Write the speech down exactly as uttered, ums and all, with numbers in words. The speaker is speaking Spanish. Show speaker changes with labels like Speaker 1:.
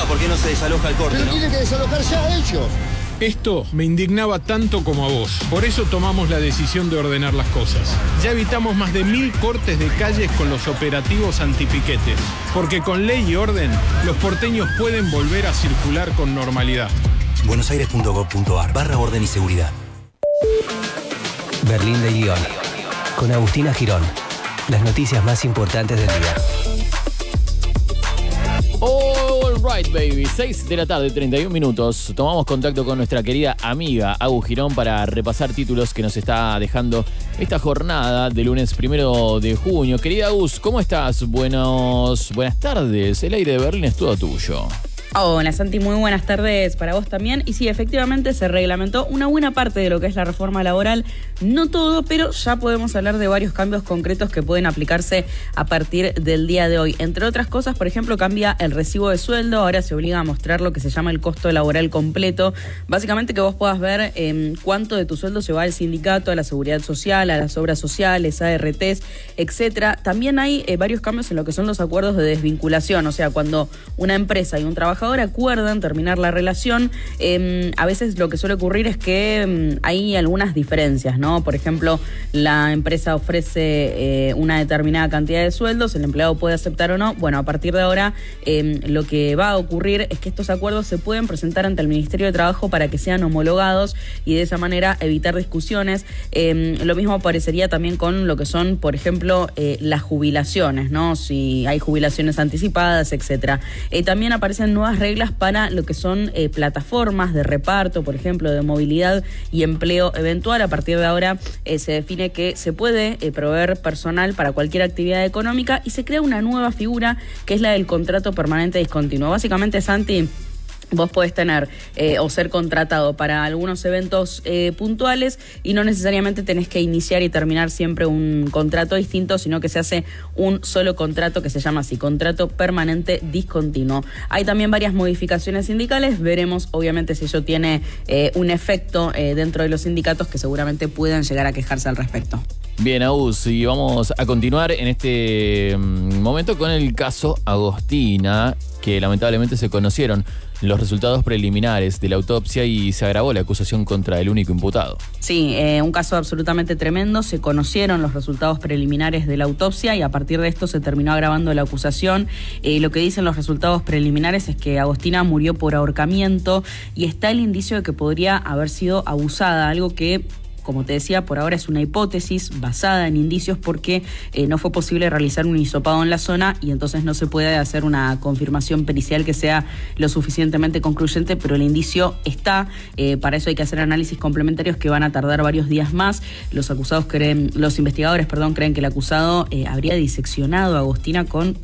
Speaker 1: ¿por qué no se desaloja el corte,
Speaker 2: Pero
Speaker 1: no?
Speaker 2: tienen que desalojar ya ellos.
Speaker 3: Esto me indignaba tanto como a vos. Por eso tomamos la decisión de ordenar las cosas. Ya evitamos más de mil cortes de calles con los operativos antipiquetes. Porque con ley y orden, los porteños pueden volver a circular con normalidad.
Speaker 4: buenosaires.gov.ar barra orden y seguridad. Berlín de Lyon. Con Agustina Girón. Las noticias más importantes del día.
Speaker 5: All right, baby. seis de la tarde, treinta y un minutos. Tomamos contacto con nuestra querida amiga Agu Girón para repasar títulos que nos está dejando esta jornada de lunes primero de junio. Querida Agus, ¿cómo estás? Buenos, buenas tardes. El aire de Berlín es todo tuyo.
Speaker 6: Hola Santi, muy buenas tardes para vos también. Y sí, efectivamente se reglamentó una buena parte de lo que es la reforma laboral. No todo, pero ya podemos hablar de varios cambios concretos que pueden aplicarse a partir del día de hoy. Entre otras cosas, por ejemplo, cambia el recibo de sueldo. Ahora se obliga a mostrar lo que se llama el costo laboral completo. Básicamente que vos puedas ver eh, cuánto de tu sueldo se va al sindicato, a la seguridad social, a las obras sociales, A R Tes, etcétera. También hay eh, varios cambios en lo que son los acuerdos de desvinculación. O sea, cuando una empresa y un trabajador acuerdan terminar la relación, eh, a veces lo que suele ocurrir es que eh, hay algunas diferencias, ¿no? Por ejemplo, la empresa ofrece eh, una determinada cantidad de sueldos, el empleado puede aceptar o no. Bueno, a partir de ahora eh, lo que va a ocurrir es que estos acuerdos se pueden presentar ante el Ministerio de Trabajo para que sean homologados y de esa manera evitar discusiones. Eh, lo mismo aparecería también con lo que son, por ejemplo, eh, las jubilaciones, ¿no? Si hay jubilaciones anticipadas, etcétera. Eh, también aparecen nuevas reglas para lo que son eh, plataformas de reparto, por ejemplo, de movilidad y empleo eventual. A partir de ahora eh, se define que se puede eh, proveer personal para cualquier actividad económica y se crea una nueva figura que es la del contrato permanente discontinuo. Básicamente, Santi, vos podés tener eh, o ser contratado para algunos eventos eh, puntuales y no necesariamente tenés que iniciar y terminar siempre un contrato distinto, sino que se hace un solo contrato que se llama así, contrato permanente discontinuo. Hay también varias modificaciones sindicales, veremos obviamente si ello tiene eh, un efecto eh, dentro de los sindicatos que seguramente puedan llegar a quejarse al respecto.
Speaker 5: Bien, Agus, y vamos a continuar en este momento con el caso Agostina, que lamentablemente se conocieron los resultados preliminares de la autopsia y se agravó la acusación contra el único imputado.
Speaker 6: Sí, eh, un caso absolutamente tremendo. Se conocieron los resultados preliminares de la autopsia y a partir de esto se terminó agravando la acusación. Eh, lo que dicen los resultados preliminares es que Agostina murió por ahorcamiento y está el indicio de que podría haber sido abusada, algo que, como te decía, por ahora es una hipótesis basada en indicios porque eh, no fue posible realizar un hisopado en la zona y entonces no se puede hacer una confirmación pericial que sea lo suficientemente concluyente, pero el indicio está. Eh, para eso hay que hacer análisis complementarios que van a tardar varios días más. Los acusados creen, los investigadores, perdón, creen que el acusado eh, habría diseccionado a Agostina con